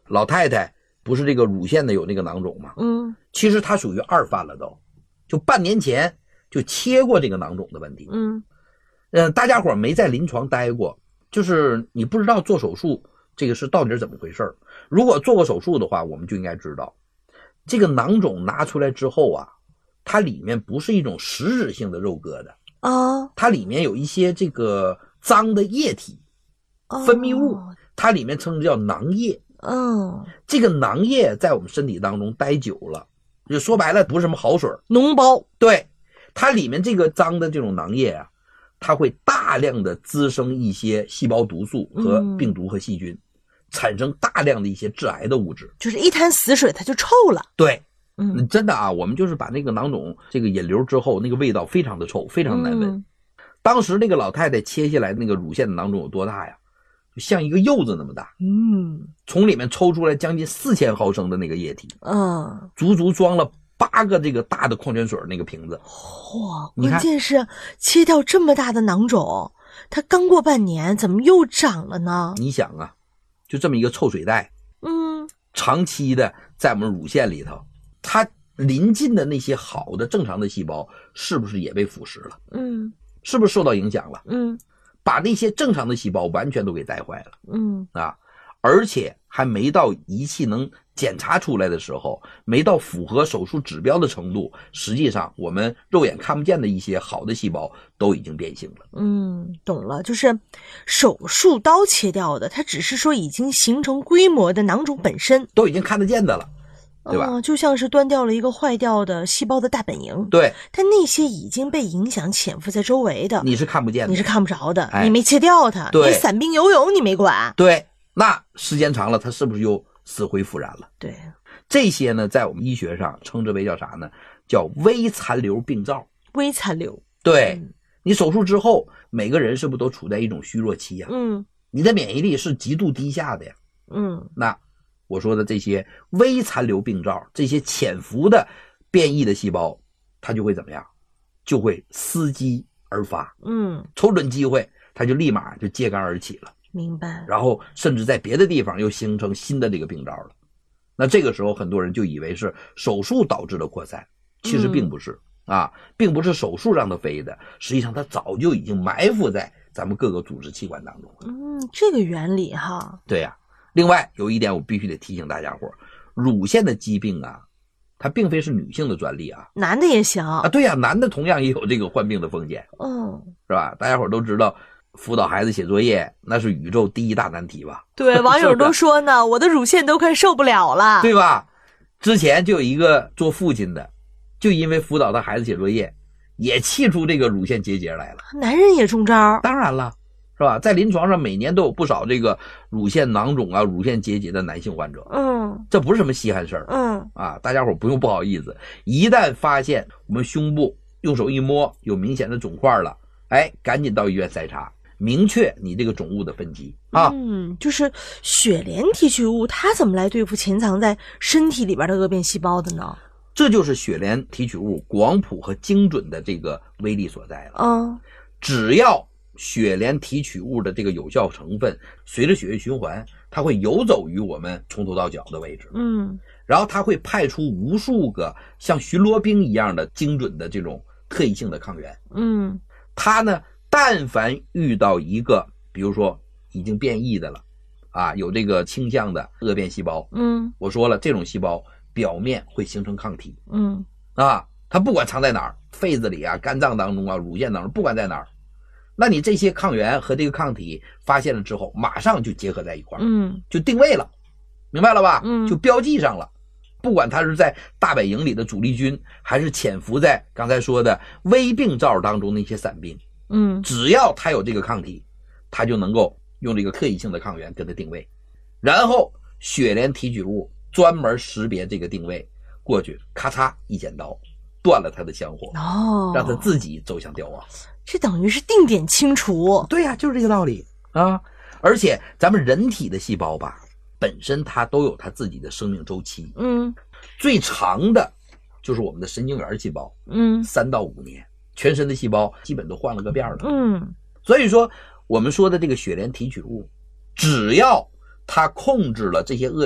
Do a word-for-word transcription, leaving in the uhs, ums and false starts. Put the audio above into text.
老太太不是这个乳腺的有那个囊肿吗？ 嗯， 其实她属于二犯了都，就半年前就切过这个囊肿的问题。 嗯， 呃，大家伙没在临床待过，就是你不知道做手术这个是到底是怎么回事。如果做过手术的话，我们就应该知道，这个囊肿拿出来之后啊，它里面不是一种实质性的肉疙瘩啊， 它里面有一些这个脏的液体、分泌物，它里面称之叫囊液。 嗯， 这个囊液在我们身体当中待久了，就说白了不是什么好水， 脓包。 对，它里面这个脏的这种囊液啊，它会大量的滋生一些细胞毒素和病毒和细菌，嗯、产生大量的一些致癌的物质， 就是一滩死水它就臭了。 对， 嗯， 真的啊，我们就是把那个囊肿这个引流之后，那个味道非常的臭，非常难闻。嗯、当时那个老太太切下来那个乳腺的囊肿有多大呀？就像一个柚子那么大。 嗯， 从里面抽出来将近四千毫升的那个液体， 嗯， 足足装了八个这个大的矿泉水那个瓶子。 哇，关键是切掉这么大的囊肿，它刚过半年，怎么又长了呢？ 你想啊，就这么一个臭水袋， 嗯， 长期的在我们乳腺里头，它临近的那些好的正常的细胞是不是也被腐蚀了？ 嗯， 是不是受到影响了？ 嗯， 把那些正常的细胞完全都给带坏了。 嗯啊，而且还没到仪器能检查出来的时候，没到符合手术指标的程度，实际上我们肉眼看不见的一些好的细胞都已经变性了。 嗯，懂了，就是手术刀切掉的，它只是说已经形成规模的囊肿本身都已经看得见的了，对吧？ 嗯，就像是端掉了一个坏掉的细胞的大本营。 对， 但那些已经被影响潜伏在周围的， 你是看不见的， 你是看不着的， 哎、 你没切掉它， 对， 你散兵游泳你没管， 对，那时间长了，它是不是又死灰复燃了？ 对， 这些呢，在我们医学上称之为叫啥呢？叫微残留病灶。 微残留， 对、 嗯、 你手术之后，每个人是不是都处在一种虚弱期呀？ 嗯， 你的免疫力是极度低下的呀。 嗯， 那我说的这些微残留病灶，这些潜伏的变异的细胞，它就会怎么样？就会伺机而发。 嗯， 瞅准机会，它就立马就揭竿而起了。 明白。 然后甚至在别的地方又形成新的这个病灶了。那这个时候很多人就以为是手术导致的扩散，其实并不是、嗯、啊，并不是手术让它飞的，实际上它早就已经埋伏在咱们各个组织器官当中了。 嗯，这个原理哈。 对呀、啊。另外有一点我必须得提醒大家伙，乳腺的疾病啊，它并非是女性的专利啊， 男的也行啊。 对呀、啊，男的同样也有这个患病的风险。 嗯， 是吧？大家伙都知道。辅导孩子写作业那是宇宙第一大难题吧？ 对，网友都说呢，我的乳腺都快受不了了， 对吧？之前就有一个做父亲的，就因为辅导他孩子写作业，也气出这个乳腺结节来了。 男人也中招？ 当然了，是吧？在临床上每年都有不少这个乳腺囊肿啊、乳腺结节的男性患者。 嗯， 这不是什么稀罕事儿。 嗯啊，大家伙不用不好意思，一旦发现我们胸部用手一摸有明显的肿块了，哎，赶紧到医院筛查。明确你这个肿物的分级啊， 嗯，就是血莲提取物，它怎么来对付潜藏在身体里边的恶变细胞的呢？ 这就是血莲提取物广谱和精准的这个威力所在了。 嗯， 只要血莲提取物的这个有效成分随着血液循环，它会游走于我们从头到脚的位置。 嗯， 然后它会派出无数个像巡逻兵一样的精准的这种特异性的抗原。 嗯， 它呢，但凡遇到一个比如说已经变异的了啊，有这个倾向的恶变细胞， 嗯， 我说了，这种细胞表面会形成抗体。 嗯， 啊，它不管藏在哪儿，肺子里啊、肝脏当中啊、乳腺当中，不管在哪儿，那你这些抗原和这个抗体发现了之后，马上就结合在一块儿， 嗯， 就定位了，明白了吧？ 嗯， 就标记上了。不管它是在大本营里的主力军，还是潜伏在刚才说的微病灶当中那些散兵， 嗯， 只要它有这个抗体，它就能够用这个特异性的抗原跟它定位，然后血莲提取物专门识别这个定位，过去咔嚓一剪刀断了它的香火， 哦， 让它自己走向凋亡。 这等于是定点清除。 对呀、啊，就是这个道理啊！而且咱们人体的细胞吧，本身它都有它自己的生命周期， 嗯， 最长的就是我们的神经元细胞， 嗯， 三到五年，全身的细胞基本都换了个遍了， 嗯， 所以说我们说的这个血莲提取物，只要它控制了这些恶